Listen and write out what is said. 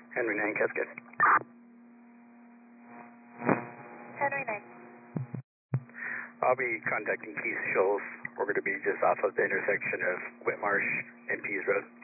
Henry 9, Cascade. Henry 9. I'll be contacting Keith Shoals. We're going to be just off of the intersection of Whitmarsh and Pease Road.